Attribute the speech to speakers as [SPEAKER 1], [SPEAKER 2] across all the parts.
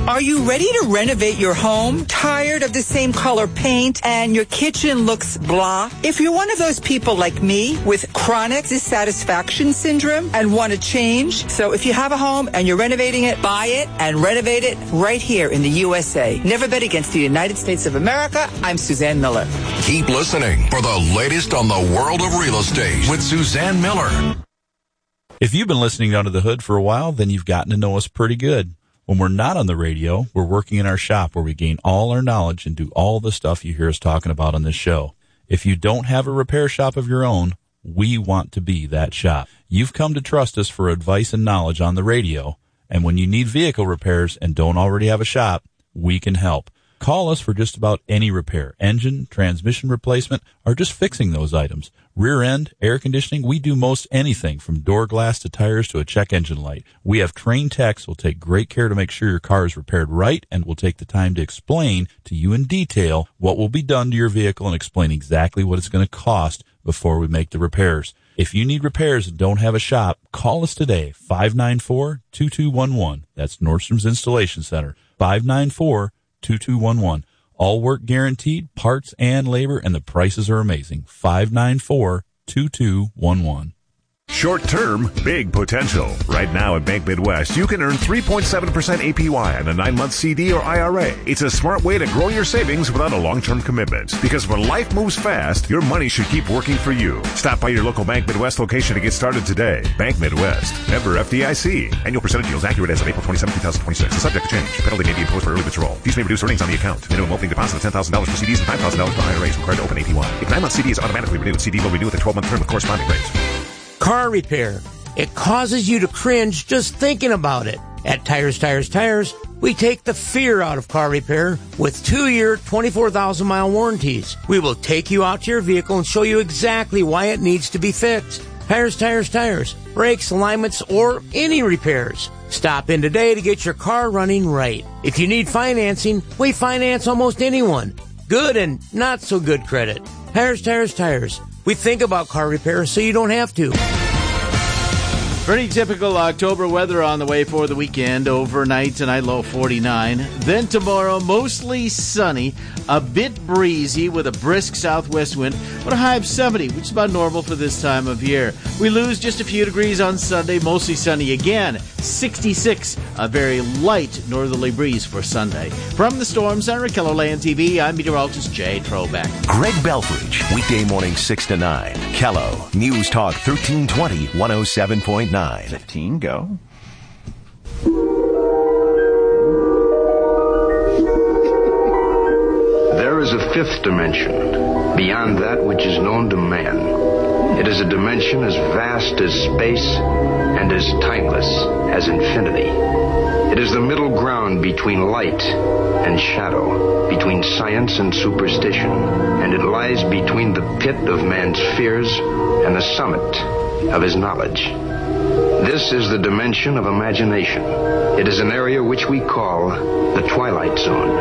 [SPEAKER 1] Are you ready to renovate your home? Tired of the same color paint and your kitchen looks blah? If you're one of those people like me with chronic dissatisfaction syndrome and want to change, so if you have a home and you're renovating it, buy it and renovate it right here in the USA. Never bet against the United States of America. I'm Suzanne Miller.
[SPEAKER 2] Keep listening for the latest on the world of real estate with Suzanne Miller.
[SPEAKER 3] If you've been listening Under the Hood for a while, then you've gotten to know us pretty good. When we're not on the radio, we're working in our shop where we gain all our knowledge and do all the stuff you hear us talking about on this show. If you don't have a repair shop of your own, we want to be that shop. You've come to trust us for advice and knowledge on the radio, and when you need vehicle repairs and don't already have a shop, we can help. Call us for just about any repair, engine, transmission replacement, or just fixing those items. Rear end, air conditioning, we do most anything from door glass to tires to a check engine light. We have trained techs who will take great care to make sure your car is repaired right and will take the time to explain to you in detail what will be done to your vehicle and explain exactly what it's going to cost before we make the repairs. If you need repairs and don't have a shop, call us today, 594-2211. That's Nordstrom's Installation Center, 594-2211. All work guaranteed, parts and labor, and the prices are amazing. 594-2211.
[SPEAKER 4] Short-term, big potential. Right now at Bank Midwest, you can earn 3.7% APY on a 9-month CD or IRA. It's a smart way to grow your savings without a long-term commitment. Because when life moves fast, your money should keep working for you. Stop by your local Bank Midwest location to get started today. Bank Midwest. Member FDIC. Annual percentage yields accurate as of April 27, 2026. Is subject to change. Penalty may be imposed for early withdrawal. These may reduce earnings on the account. Minimum opening deposit of $10,000 for CDs and $5,000 for IRAs required to open APY. If 9-month CD is automatically renewed, CD will renew with a 12-month term with corresponding rates.
[SPEAKER 5] Car repair. It causes you to cringe just thinking about it. At Tires, we take the fear out of car repair with 2-year, 24,000-mile warranties. We will take you out to your vehicle and show you exactly why it needs to be fixed. Tires. Brakes, alignments, or any repairs. Stop in today to get your car running right. If you need financing, we finance almost anyone. Good and not so good credit. Tires. We think about car repair so you don't have to.
[SPEAKER 6] Pretty typical October weather on the way for the weekend. Overnight tonight, low 49. Then tomorrow, mostly sunny, a bit breezy with a brisk southwest wind, but a high of 70, which is about normal for this time of year. We lose just a few degrees on Sunday, mostly sunny again. 66, a very light northerly breeze for Sunday. From the Storm Center at KELOLAND TV, I'm meteorologist Jay Trobeck.
[SPEAKER 7] Greg Belfridge, weekday morning 6 to 9. Kello, News Talk 1320, 107.9.
[SPEAKER 6] 15, go.
[SPEAKER 8] There is a fifth dimension, beyond that which is known to man. It is a dimension as vast as space and as timeless as infinity. It is the middle ground between light and shadow, between science and superstition, and it lies between the pit of man's fears and the summit of his knowledge. This is the dimension of imagination. It is an area which we call the Twilight Zone.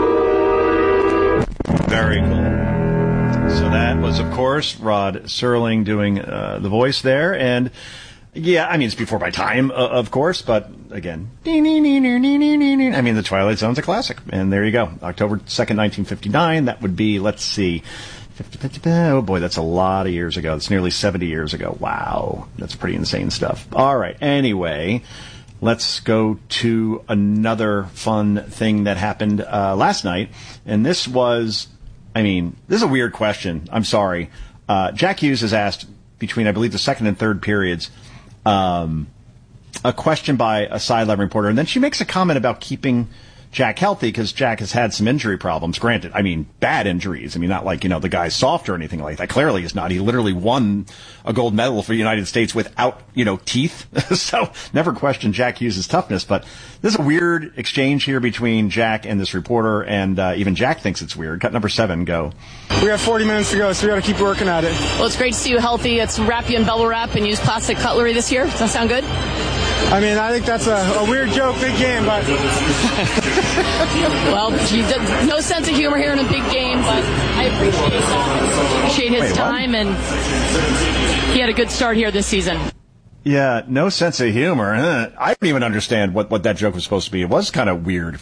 [SPEAKER 9] Very cool. So that was, of course, Rod Serling doing the voice there. And, yeah, I mean, it's before my time, of course, but, again, I mean, the Twilight Zone's a classic. And there you go. October 2nd, 1959. That would be, let's see, oh boy, that's a lot of years ago. That's nearly 70 years ago. Wow. That's pretty insane stuff. All right. Anyway, let's go to another fun thing that happened last night. And this was, I mean, this is a weird question. I'm sorry. Jack Hughes has asked between, I believe, the second and third periods, a question by a sideline reporter. And then she makes a comment about keeping Jack healthy because Jack has had some injury problems. Granted, I mean, bad injuries. I mean, not like, you know, the guy's soft or anything like that. Clearly he's not. He literally won a gold medal for the United States without, you know, teeth. So never question Jack Hughes' toughness. But this is a weird exchange here between Jack and this reporter, and even Jack thinks it's weird. Cut number 7, go.
[SPEAKER 10] We have 40 minutes to go, so we got to keep working at it.
[SPEAKER 11] Well, it's great to see you healthy. Let's wrap you in bubble wrap and use plastic cutlery this year. Does that sound good?
[SPEAKER 10] I mean, I think that's a weird joke, big game, but...
[SPEAKER 11] Well, no sense of humor here in a big game, but I appreciate his time, and he had a good start here this season.
[SPEAKER 9] Yeah, no sense of humor. I don't even understand what that joke was supposed to be. It was kind of weird.